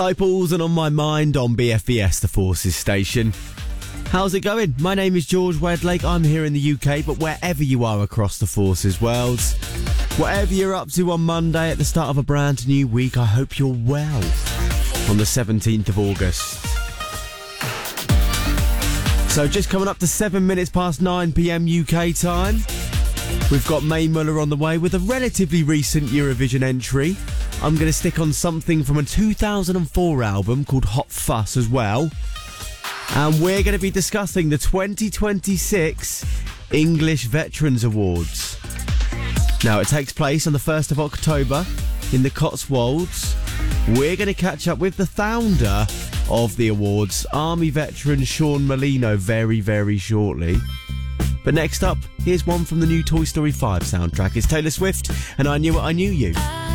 Eyeballs and On My Mind on BFBS, the Forces station. How's it going? My name is George Wedlake. I'm here in the UK, but wherever you are across the Forces worlds, whatever you're up to on Monday at the start of a brand new week, I hope you're well on the 17th of August. So just coming up to 7 minutes past 9 p.m. UK time. We've got Mae Muller on the way with a relatively recent Eurovision entry. I'm going to stick on something from a 2004 album called Hot Fuss as well. And we're going to be discussing the 2026 English Veterans Awards. Now, it takes place on the 1st of October in the Cotswolds. We're going to catch up with the founder of the awards, Army veteran Sean Molino, very, very shortly. But next up, here's one from the new Toy Story 5 soundtrack. It's Taylor Swift and I Knew It, I Knew You.